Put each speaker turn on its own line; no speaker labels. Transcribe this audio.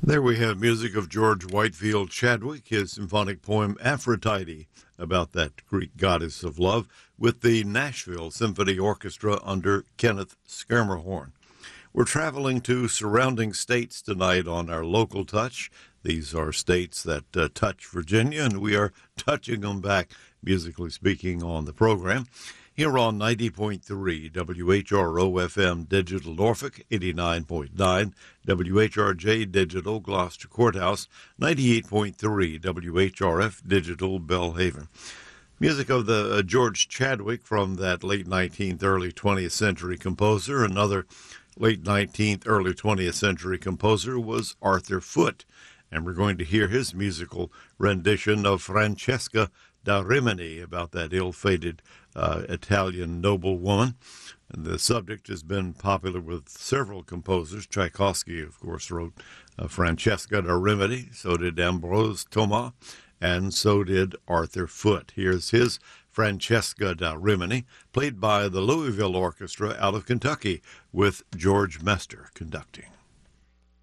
There we have music of George Whitefield Chadwick, his symphonic poem Aphrodite, about that Greek goddess of love, with the Nashville Symphony Orchestra under Kenneth Schermerhorn. We're traveling to surrounding states tonight on our local touch. These are states that touch Virginia, and we are touching them back, musically speaking, on the program. Here on 90.3 WHRO-FM Digital Norfolk, 89.9 WHRJ Digital Gloucester Courthouse, 98.3 WHRF Digital Belhaven. Music of the George Chadwick from that late 19th, early 20th century composer. Another late 19th, early 20th century composer was Arthur Foote, and we're going to hear his musical rendition of Francesca da Rimini, about that ill-fated Italian noblewoman. And the subject has been popular with several composers. Tchaikovsky, of course, wrote Francesca da Rimini. So did Ambroise Thomas, and so did Arthur Foote. Here's his Francesca da Rimini, played by the Louisville Orchestra out of Kentucky, with George Mester conducting.